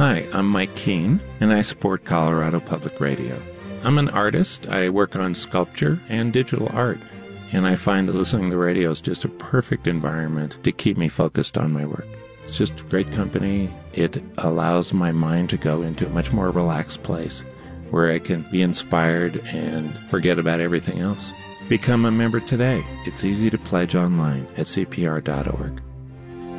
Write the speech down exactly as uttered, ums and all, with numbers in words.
Hi, I'm Mike Keene, and I support Colorado Public Radio. I'm an artist. I work on sculpture and digital art, and I find that listening to the radio is just a perfect environment to keep me focused on my work. It's just great company. It allows my mind to go into a much more relaxed place where I can be inspired and forget about everything else. Become a member today. It's easy to pledge online at C P R dot org.